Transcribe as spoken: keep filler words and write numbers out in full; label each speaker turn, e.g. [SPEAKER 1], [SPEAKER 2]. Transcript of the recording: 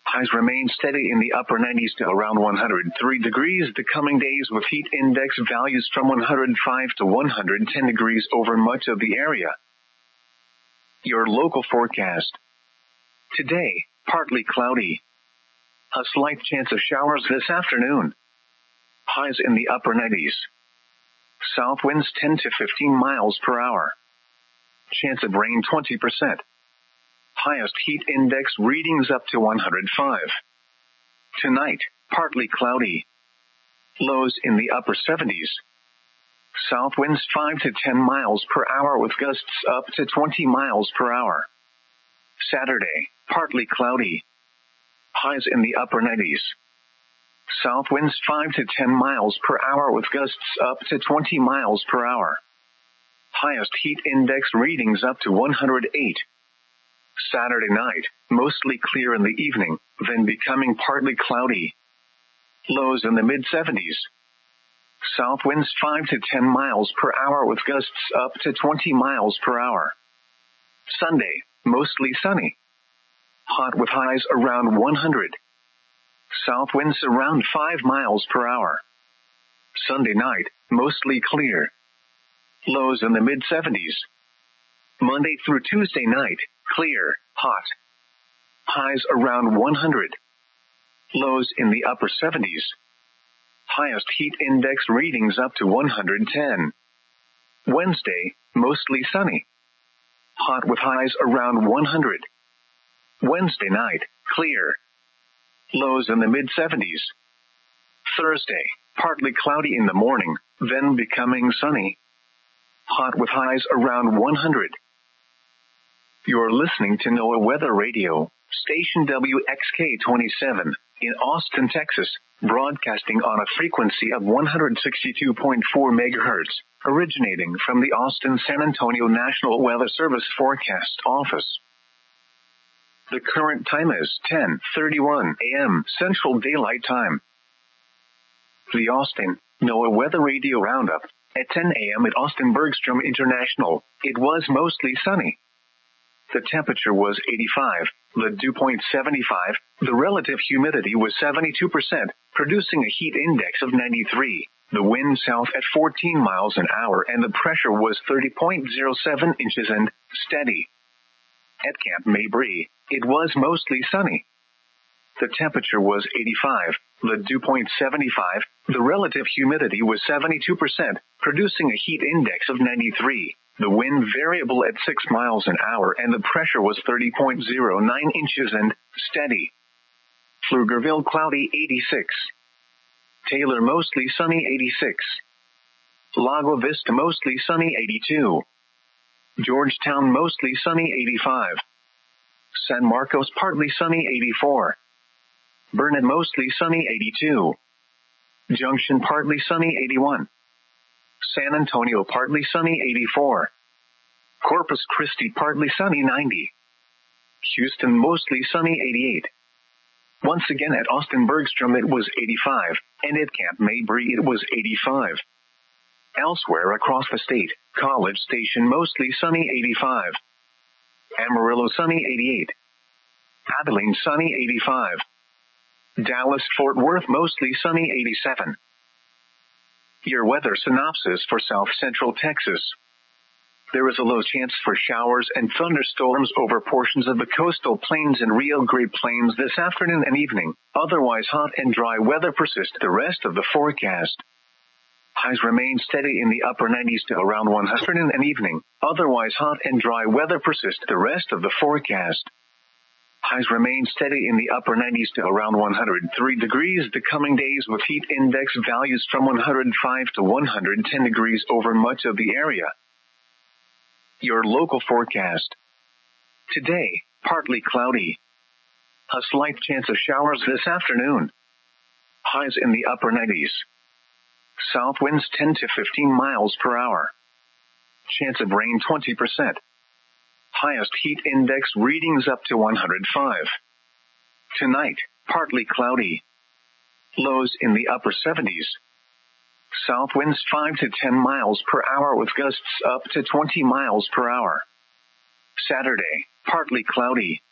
[SPEAKER 1] Highs remain steady in the upper nineties to around one hundred three degrees the coming days, with heat index values from one hundred five to one hundred ten degrees over much of the area. Your local forecast. Today, partly cloudy. A slight chance of showers this afternoon. Highs in the upper nineties. South winds ten to fifteen miles per hour. Chance of rain twenty percent. Highest heat index readings up to one hundred five. Tonight, partly cloudy. Lows in the upper seventies. South winds five to ten miles per hour with gusts up to twenty miles per hour. Saturday, partly cloudy. Highs in the upper nineties. South winds five to ten miles per hour with gusts up to twenty miles per hour. Highest heat index readings up to one hundred eight. Saturday night, mostly clear in the evening, then becoming partly cloudy. Lows in the mid seventies. South winds five to ten miles per hour with gusts up to twenty miles per hour. Sunday, mostly sunny. Hot with highs around one hundred. South winds around five miles per hour. Sunday night, mostly clear. Lows in the mid seventies. Monday through Tuesday night, clear, hot. Highs around one hundred. Lows in the upper seventies. Highest heat index readings up to one hundred ten. Wednesday, mostly sunny. Hot with highs around one hundred. Wednesday night, clear. Lows in the mid seventies. Thursday, partly cloudy in the morning, then becoming sunny. Hot with highs around one hundred. You're listening to NOAA Weather Radio, station W X K twenty-seven, in Austin, Texas, broadcasting on a frequency of one hundred sixty-two point four megahertz, originating from the Austin-San Antonio National Weather Service Forecast Office. The current time is ten thirty-one a.m. Central Daylight Time. The Austin NOAA Weather Radio Roundup. At ten a.m. at Austin Bergstrom International, it was mostly sunny. The temperature was eighty-five, the dew point seventy-five, the relative humidity was seventy-two percent, producing a heat index of ninety-three, the wind south at fourteen miles an hour, and the pressure was thirty point zero seven inches and steady. At Camp Mabry, it was mostly sunny. The temperature was eighty-five, the dew point seventy-five, the relative humidity was seventy-two percent, producing a heat index of ninety-three, the wind variable at six miles an hour, and the pressure was thirty point zero nine inches and steady. Pflugerville cloudy eighty-six. Taylor mostly sunny eighty-six. Lago Vista mostly sunny eighty-two. Georgetown mostly sunny eighty-five. San Marcos partly sunny eighty-four. Burnet mostly sunny eighty-two. Junction partly sunny eighty-one. San Antonio partly sunny eighty-four. Corpus Christi partly sunny ninety. Houston mostly sunny eighty-eight. Once again at Austin Bergstrom it was eighty-five, and at Camp Mabry it was eighty-five. Elsewhere across the state, College Station mostly sunny eighty-five. Amarillo sunny eighty-eight. Abilene sunny eighty-five. Dallas-Fort Worth mostly sunny eighty-seven. Your weather synopsis for South Central Texas. There is a low chance for showers and thunderstorms over portions of the coastal plains and Rio Grande Plains this afternoon and evening. Otherwise hot and dry weather persists the rest of the forecast. Highs remain steady in the upper nineties to around one hundred afternoon and evening. Otherwise hot and dry weather persists the rest of the forecast. Highs remain steady in the upper nineties to around one hundred three degrees the coming days, with heat index values from one hundred five to one hundred ten degrees over much of the area. Your local forecast. Today, partly cloudy. A slight chance of showers this afternoon. Highs in the upper nineties. South winds ten to fifteen miles per hour. Chance of rain twenty percent. Highest heat index readings up to one hundred five. Tonight, partly cloudy. Lows in the upper seventies. South winds five to ten miles per hour with gusts up to twenty miles per hour. Saturday, partly cloudy.